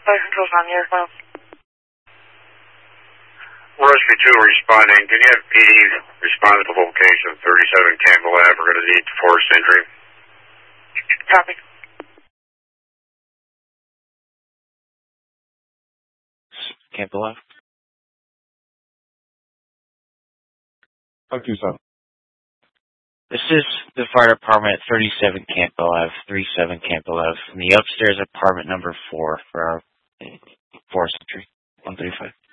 Fire control's on the air phone. Rescue 2 responding. Can you have PD respond to the location of 37 Campbell Ave? We're going to need forced entry. Copy. Campbell Ave. Okay, sir. This is the fire department at 37 Campbell Ave, 37 Campbell Ave, in the upstairs apartment number 4 for our forest entry, 135.